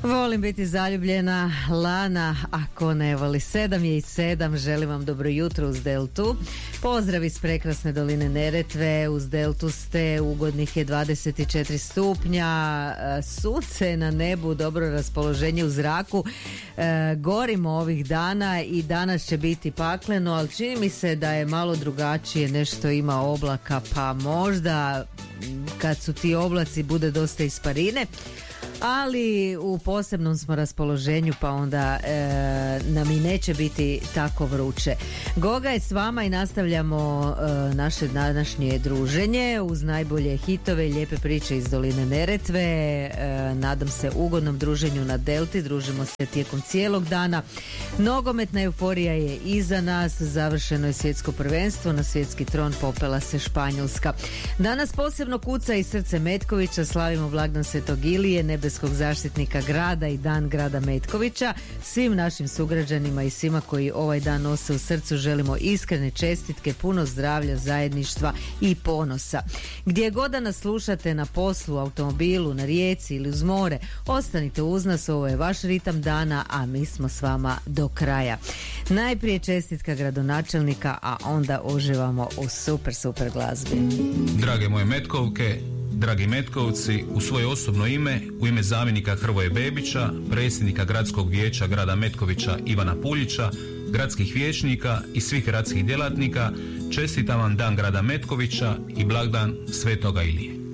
Volim biti zaljubljena, Lana, ako ne voli. 7:07, želim vam dobro jutro uz Deltu. Pozdrav iz prekrasne doline Neretve, uz Deltu ste, ugodnih je 24 stupnja, sunce na nebu, dobro raspoloženje u zraku. Gorimo ovih dana i danas će biti pakleno, ali čini mi se da je malo drugačije, nešto ima oblaka, pa možda kad su ti oblaci bude dosta isparine. Ali u posebnom smo raspoloženju, pa onda nam i neće biti tako vruće. Goga je s vama i nastavljamo naše današnje druženje uz najbolje hitove i lijepe priče iz doline Neretve. Nadam se ugodnom druženju na Delti, družimo se tijekom cijelog dana. Nogometna euforija je iza nas, završeno je svjetsko prvenstvo, na svjetski tron popela se Španjolska. Danas posebno kuca i srce Metkovića, slavimo blagdan Svetog Ilije, nebeskog zaštitnika grada i dan grada Metkovića. Svim našim sugrađanima i svima koji ovaj dan nose u srcu želimo iskrene čestitke, puno zdravlja, zajedništva i ponosa. Gdje god da nas slušate, na poslu, automobilu, na rijeci ili uz more, ostanite uz nas, ovo je vaš ritam dana, a mi smo s vama do kraja. Najprije čestitka gradonačelnika, a onda uživamo u super glazbi. Drage moje Metkovke, dragi Metkovci, u svoje osobno ime, u ime zamjenika Hrvoje Bebića, predsjednika gradskog vijeća grada Metkovića Ivana Puljića, gradskih vijećnika i svih gradskih djelatnika, čestitam vam dan grada Metkovića i blagdan Svetoga Ilije.